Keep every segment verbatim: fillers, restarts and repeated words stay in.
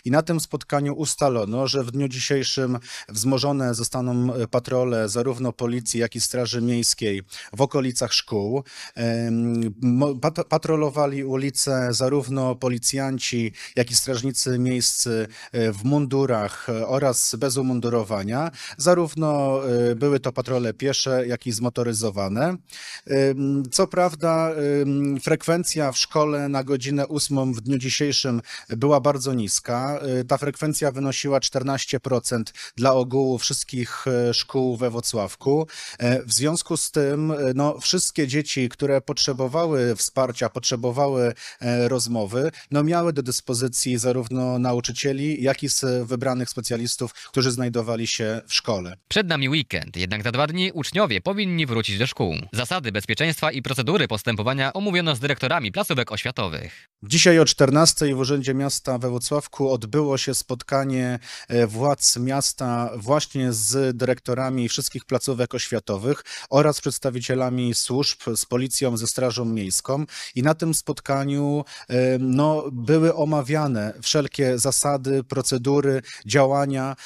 i na tym spotkaniu ustalono, że w dniu dzisiejszym wzmożone zostaną patrole zarówno policji, jak i Straży Miejskiej w okolicach szkół. Patrolowali ulice zarówno policjanci, jak i strażnicy miejscy w mundurach oraz bez umundurowania. Zarówno były to patrole piesze, jak i zmotoryzowane. Co prawda frekwencja w szkole na godzinę ósmą w dniu dzisiejszym była bardzo niska. Ta frekwencja wynosiła czternaście procent dla ogółu wszystkich szkół we Włocławku. W związku z tym no, wszystkie dzieci, które potrzebowały wsparcia, potrzebowały rozmowy, no, miały do dyspozycji zarówno nauczycieli, jak i z wybranych specjalistów, którzy znajdowali się w szkole. Przed nami weekend, jednak za dwa dni uczniowie powinni wrócić do szkół. Zasady bezpieczeństwa i procedury postępowania omówiono z dyrektorami placówek oświatowych. Dzisiaj o czternastej w Urzędzie Miasta we Włocławku odbyło się spotkanie władz miasta właśnie z dyrektorami wszystkich placówek oświatowych oraz przedstawicielami służb, z policją, ze Strażą Miejską i na tym spotkaniu no, były omawiane wszelkie zasady, procedury, działania,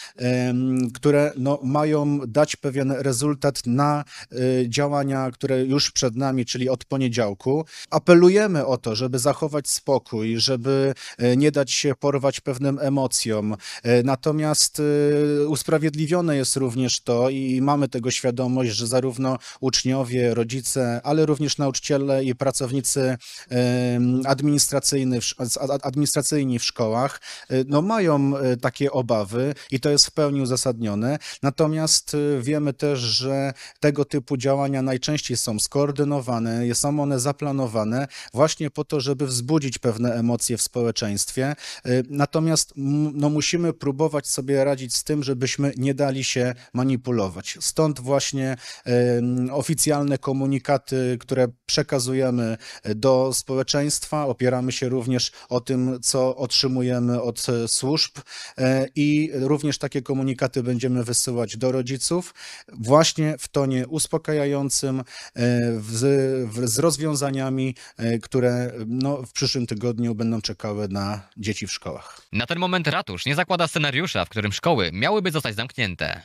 które no, mają dać pewien rezultat na działania, które już przed nami, czyli od poniedziałku. Apelujemy o to, żeby zachować spokój, żeby nie dać się porwać pewnym emocjom. Natomiast usprawiedliwione jest również to i mamy tego świadomość, że zarówno uczniowie, rodzice, ale również nauczyciele i pracownicy administracyjni w, administracyjni w szkołach no, mają takie obawy i to jest w pełni uzasadnione. Natomiast wiemy też, że tego typu działania najczęściej są skoordynowane, są one zaplanowane właśnie po to, żeby wzbudzić pewne emocje w społeczeństwie. Natomiast no, musimy próbować sobie radzić z tym, żebyśmy nie dali się manipulować. Stąd właśnie e, oficjalne komunikaty, które przekazujemy do społeczeństwa. Opieramy się również o tym, co otrzymujemy od służb e, i również takie komunikaty będziemy wysyłać do rodziców właśnie w tonie uspokajającym, e, w, w, z rozwiązaniami, e, które no, w przyszłym tygodniu będą czekały na dzieci w szkołach. Na ten moment ratusz nie zakłada scenariusza, w którym szkoły miałyby zostać zamknięte.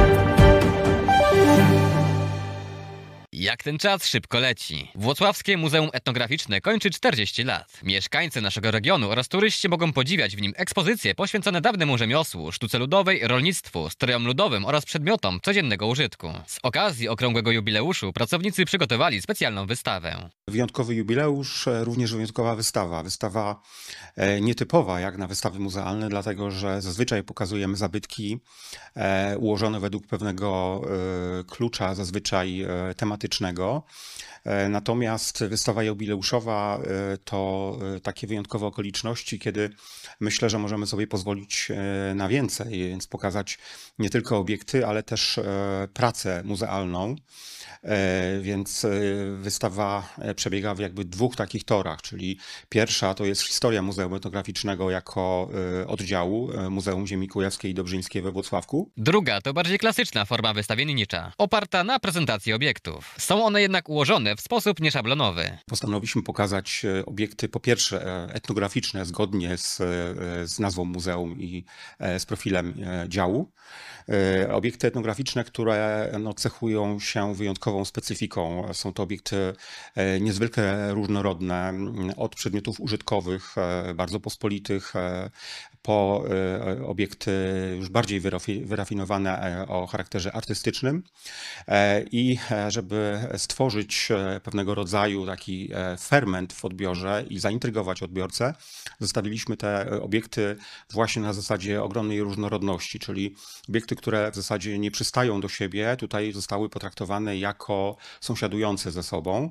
Jak ten czas szybko leci. Włocławskie Muzeum Etnograficzne kończy czterdzieści lat. Mieszkańcy naszego regionu oraz turyści mogą podziwiać w nim ekspozycje poświęcone dawnemu rzemiosłu, sztuce ludowej, rolnictwu, strojom ludowym oraz przedmiotom codziennego użytku. Z okazji okrągłego jubileuszu pracownicy przygotowali specjalną wystawę. Wyjątkowy jubileusz, również wyjątkowa wystawa. Wystawa nietypowa jak na wystawy muzealne, dlatego że zazwyczaj pokazujemy zabytki ułożone według pewnego klucza, zazwyczaj tematycznego. Natomiast wystawa jubileuszowa to takie wyjątkowe okoliczności, kiedy myślę, że możemy sobie pozwolić na więcej, więc pokazać nie tylko obiekty, ale też pracę muzealną. Więc wystawa przebiega w jakby dwóch takich torach, czyli pierwsza to jest historia Muzeum Etnograficznego jako oddziału Muzeum Ziemi Kujawskiej i Dobrzyńskiej we Włocławku. Druga to bardziej klasyczna forma wystawiennicza, oparta na prezentacji obiektów. Są one jednak ułożone w sposób nieszablonowy. Postanowiliśmy pokazać obiekty po pierwsze etnograficzne zgodnie z, z nazwą muzeum i z profilem działu. Obiekty etnograficzne, które no, cechują się wyjątkową specyfiką. Są to obiekty niezwykle różnorodne, od przedmiotów użytkowych, bardzo pospolitych, po obiekty już bardziej wyrafinowane o charakterze artystycznym. I żeby stworzyć pewnego rodzaju taki ferment w odbiorze i zaintrygować odbiorcę, zostawiliśmy te obiekty właśnie na zasadzie ogromnej różnorodności, czyli obiekty, które w zasadzie nie przystają do siebie, tutaj zostały potraktowane jako sąsiadujące ze sobą.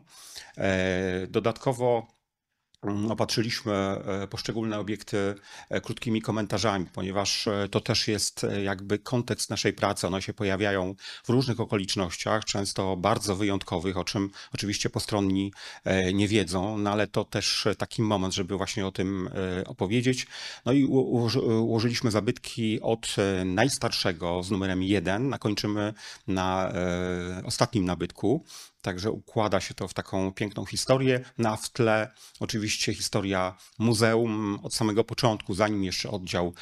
Dodatkowo opatrzyliśmy poszczególne obiekty krótkimi komentarzami, ponieważ to też jest jakby kontekst naszej pracy. One się pojawiają w różnych okolicznościach, często bardzo wyjątkowych, o czym oczywiście postronni nie wiedzą, no ale to też taki moment, żeby właśnie o tym opowiedzieć. No i ułożyliśmy zabytki od najstarszego z numerem jeden, a kończymy na ostatnim nabytku. Także układa się to w taką piękną historię, no a w tle oczywiście historia muzeum od samego początku, zanim jeszcze oddział